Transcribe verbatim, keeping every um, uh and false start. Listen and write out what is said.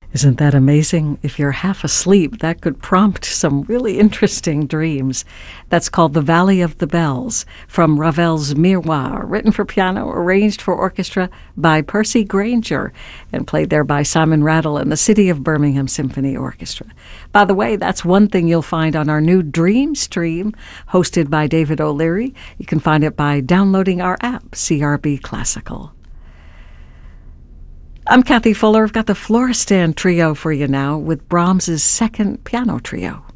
Isn't that amazing? If you're half asleep, that could prompt some really interesting dreams. That's called The Valley of the Bells from Ravel's Miroir, written for piano, arranged for orchestra by Percy Granger, and played there by Simon Rattle and the City of Birmingham Symphony Orchestra. By the way, that's one thing you'll find on our new Dream Stream, hosted by David O'Leary. You can find it by downloading our app, C R B Classical. I'm Kathy Fuller. I've got the Florestan Trio for you now with Brahms's second piano trio.